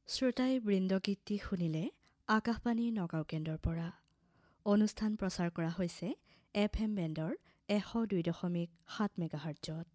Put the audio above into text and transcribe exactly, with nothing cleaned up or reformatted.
শ্ৰোতাই বৃন্দগীতটি শুনিলে আকাশবাণী নগাঁও কেন্দ্ৰৰ পৰা। অনুষ্ঠান প্ৰচাৰ কৰা হৈছে এফ এম বেণ্ডৰ এশ দুই দশমিক সাত মেগাহাৰ্টজত।